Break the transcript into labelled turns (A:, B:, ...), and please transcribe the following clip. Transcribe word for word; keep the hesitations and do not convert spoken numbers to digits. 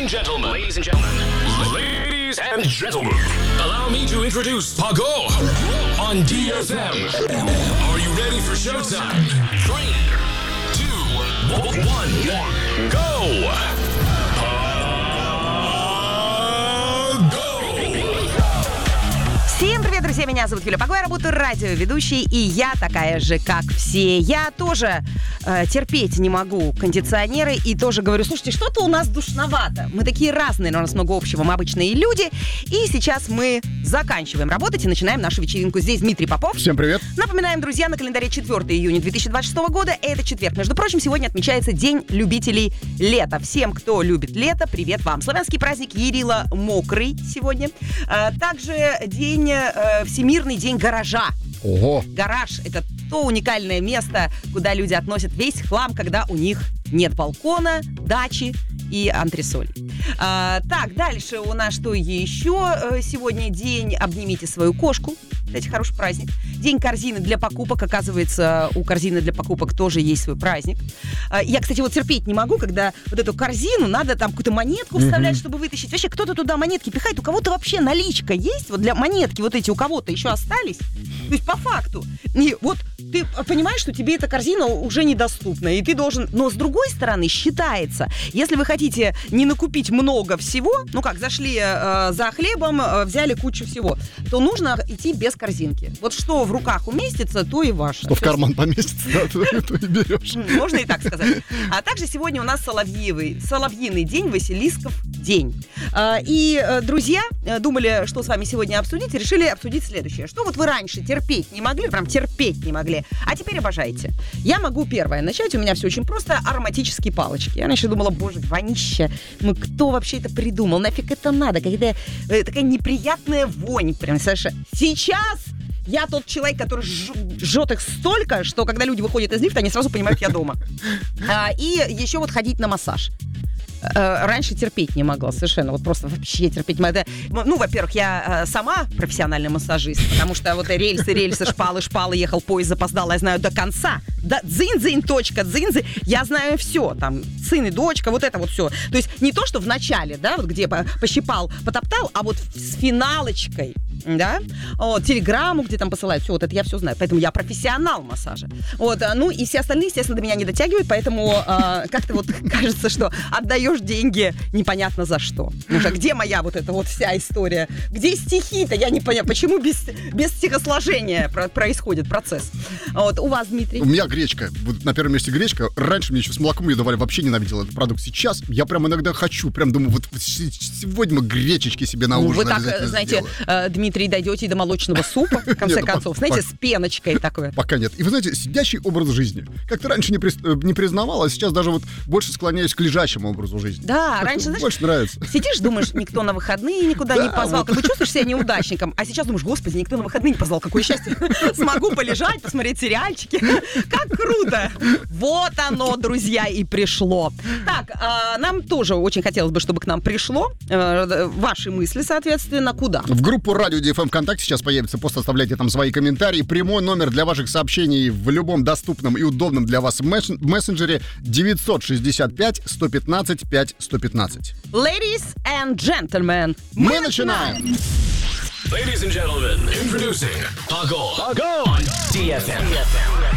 A: and gentlemen. Ladies and gentlemen. Ladies and gentlemen. Allow me to introduce Pago on ди эф эм. Are you ready for showtime? Three, two, one, go!
B: Всем привет, друзья! Меня зовут Юля Паго, я работаю радиоведущей, и я такая же, как все. Я тоже э, терпеть не могу кондиционеры, и тоже говорю, слушайте, что-то у нас душновато. Мы такие разные, но у нас много общего, мы обычные люди. И сейчас мы заканчиваем работать и начинаем нашу вечеринку. Здесь Дмитрий Попов.
C: Всем привет!
B: Напоминаем, друзья, на календаре четвёртого июня две тысячи двадцать шестого года. Это четверг. Между прочим, сегодня отмечается День любителей лета. Всем, кто любит лето, привет вам. Славянский праздник Ярила Мокрый сегодня. А, также день э, Всемирный день гаража.
C: Ого!
B: Гараж — это то уникальное место, куда люди относят весь хлам, когда у них нет балкона, дачи и антресолей. А, так, дальше у нас что еще? Сегодня день «Обнимите свою кошку». Кстати, хороший праздник. День корзины для покупок. Оказывается, у корзины для покупок тоже есть свой праздник. Я, кстати, вот терпеть не могу, когда вот эту корзину надо там какую-то монетку вставлять, mm-hmm. чтобы вытащить. Вообще, кто-то туда монетки пихает. У кого-то вообще наличка есть? Вот для монетки вот эти у кого-то еще остались? То есть по факту. И вот ты понимаешь, что тебе эта корзина уже недоступна, и ты должен... Но с другой стороны, считается, если вы хотите не накупить много всего, ну как, зашли э, за хлебом, э, взяли кучу всего, то нужно идти без корзинки. Вот что в руках уместится, то и ваше.
C: Что в карман поместится, да, то и берешь.
B: Можно и так сказать. А также сегодня у нас Соловьевый, Соловьиный день, Василисков день. И друзья думали, что с вами сегодня обсудить, и решили обсудить следующее. Что вот вы раньше терпеть не могли, прям терпеть не могли, а теперь обожаете. Я могу первое начать, у меня все очень просто, ароматические палочки. Я раньше думала, боже, вонища, ну кто вообще это придумал, нафиг это надо, какая-то такая неприятная вонь, прям совершенно. Сейчас я тот человек, который жжет их столько, что когда люди выходят из лифта, они сразу понимают, я дома. А, и еще вот ходить на массаж. Раньше терпеть не могла совершенно, вот просто вообще терпеть не могла. Ну, во-первых, я сама профессиональный массажист, потому что вот рельсы, рельсы, шпалы, шпалы, ехал поезд, запоздал, я знаю до конца. Да, дзынь-дзынь, точка, дзынь-дзынь, я знаю все, там, сын и дочка, вот это вот все. То есть не то, что в начале, да, вот где пощипал, потоптал, а вот с финалочкой, да, вот, телеграмму, где там посылают, все, вот это я все знаю, поэтому я профессионал массажа. Вот, ну, и все остальные, естественно, до меня не дотягивают, поэтому э, как-то вот кажется, что отдаешь деньги непонятно за что. Ну, а где моя вот эта вот вся история? Где стихи-то? Я не понимаю, почему без, без стихосложения про- происходит процесс. Вот, у вас, Дмитрий?
C: У меня гречка. Вот на первом месте гречка. Раньше мне еще с молоком ее давали, вообще ненавидел этот продукт. Сейчас я прям иногда хочу, прям думаю, вот сегодня мы гречечки себе на ужин.
B: Вы так, знаете, сделаем. Дмитрий, дойдете до молочного супа, в конце
C: нет,
B: концов.
C: по-
B: знаете,
C: по-
B: с пеночкой такое.
C: Пока нет. И вы знаете, сидящий образ жизни. Как-то раньше не, при... не признавал, а сейчас даже вот больше склоняюсь к лежачему образу жизни.
B: Да,
C: как-то
B: раньше, знаешь,
C: больше нравится.
B: Сидишь, думаешь, никто на выходные никуда
C: Да,
B: не позвал.
C: вот.
B: Как бы чувствуешь себя неудачником. А сейчас думаешь, господи, никто на выходные не позвал. Какое счастье. Смогу полежать, посмотреть сериальчики. Как круто. Вот оно, друзья, и пришло. Так, а, нам тоже очень хотелось бы, чтобы к нам пришло. А, ваши мысли, соответственно, куда?
C: В группу Радио ди эф эм ВКонтакте сейчас появится пост, оставляйте там свои комментарии. Прямой номер для ваших сообщений в любом доступном и удобном для вас мессенджере девятьсот шестьдесят пять сто пятнадцать пять сто пятнадцать.
B: Ladies and gentlemen,
C: Мы, мы начинаем!
A: Ladies and gentlemen, introducing Pago on ди эф эм.